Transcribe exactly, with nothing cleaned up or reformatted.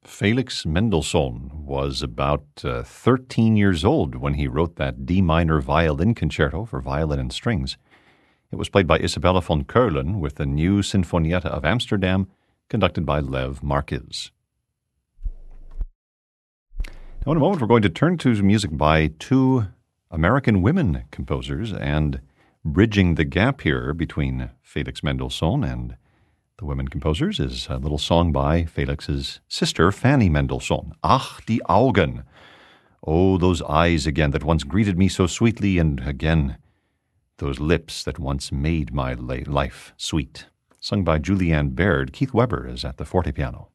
Felix Mendelssohn was about uh, thirteen years old when he wrote that D minor violin concerto for violin and strings. It was played by Isabella von Keulen with the New Sinfonietta of Amsterdam, conducted by Lev Markiz. Now, in a moment, we're going to turn to music by two American women composers, and bridging the gap here between Felix Mendelssohn and the women composers is a little song by Felix's sister, Fanny Mendelssohn. Ach, die Augen. Oh, those eyes again that once greeted me so sweetly, and again, those lips that once made my life sweet. Sung by Julianne Baird. Keith Weber is at the fortepiano.